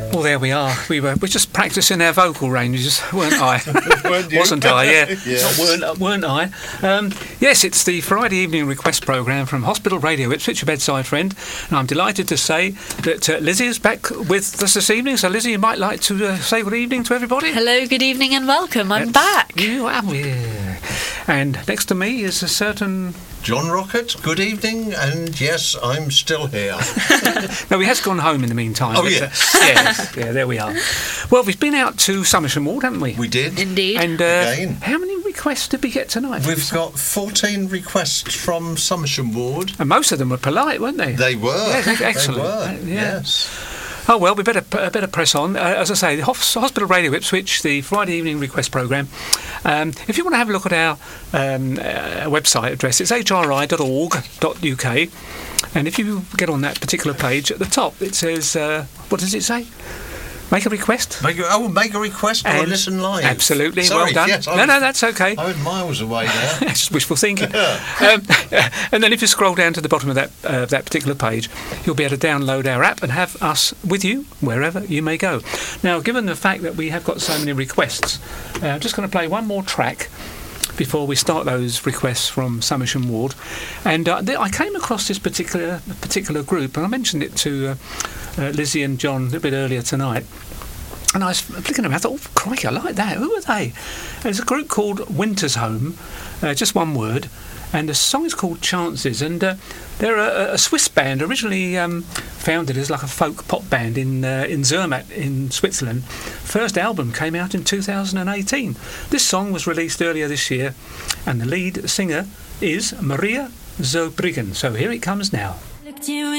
Well, there we are. We're just practising our vocal ranges, weren't I? Wasn't I? Yeah. Yes. Weren't I? Yes, it's the Friday evening request programme from Hospital Radio Ipswich, your bedside friend, and I'm delighted to say that Lizzie is back with us this evening. So, Lizzie, you might like to say good evening to everybody. Hello, good evening, and welcome. I'm back. You are, yeah. And next to me is a certain John Rocket, good evening, and yes, I'm still here. No, he has gone home in the meantime. Oh, yes. Yes, yeah, there we are. Well, we've been out to Somersham Ward, haven't we? We did. Indeed. And Again. how many requests did we get tonight? We've got 14 requests from Somersham Ward. And most of them were polite, weren't they? They were. Yes, excellent. They were, Yeah. yes. Oh, well, we better press on. As I say, the Hospital Radio Ipswich, the Friday evening request programme. If you want to have a look at our website address, it's hri.org.uk. And if you get on that particular page, at the top it says, what does it say? Make a request. Make a request or listen live. Absolutely, Sorry, well done. yes, No, that's okay. I was miles away there. It's just wishful thinking. And then if you scroll down to the bottom of that particular page, you'll be able to download our app and have us with you wherever you may go. Now, given the fact that we have got so many requests, I'm just going to play one more track before we start those requests from Somersham Ward. And I came across this particular group, and I mentioned it to Lizzie and John a little bit earlier tonight. And I was flicking around, I thought, oh, crikey, I like that. Who are they? There's a group called Winter's Home, just one word, and the song is called Chances. And they're a Swiss band, originally founded as like a folk pop band in Zermatt in Switzerland. First album came out in 2018. This song was released earlier this year, and the lead singer is Maria Zurbriggen. So here it comes now. Looked you